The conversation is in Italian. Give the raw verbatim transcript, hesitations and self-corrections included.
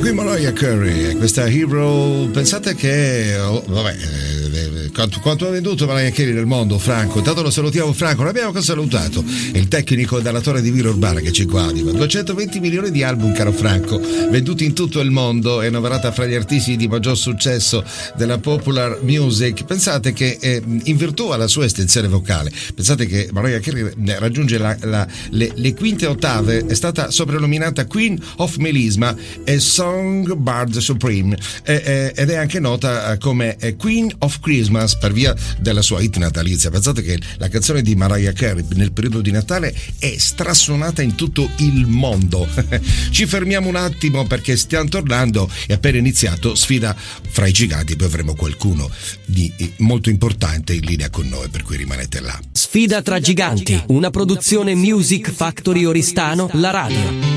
qui Mariah Carey, questa Hero. Pensate che oh, vabbè, eh, quanto, quanto ha venduto Mariah Carey nel mondo, Franco? Intanto lo salutiamo, Franco, l'abbiamo salutato, il tecnico dalla Torre di Villa Urbana che ci coadiuva. duecentoventi milioni di album, caro Franco, venduti in tutto il mondo, è annoverata fra gli artisti di maggior successo della popular music. Pensate che eh, in virtù alla sua estensione vocale, pensate che Mariah Carey raggiunge la, la, le, le quinte ottave, è stata soprannominata Queen of Melisma e Songbird Supreme, eh, eh, ed è anche nota come Queen of Christmas per via della sua hit natalizia. Pensate che la canzone di Mariah Carey nel periodo di Natale è strasuonata in tutto il mondo. Ci fermiamo un attimo perché stiamo tornando, è appena iniziato Sfida fra i giganti, poi avremo qualcuno di molto importante in linea con noi, per cui rimanete là. Sfida tra giganti, una produzione Music Factory Oristano, la radio.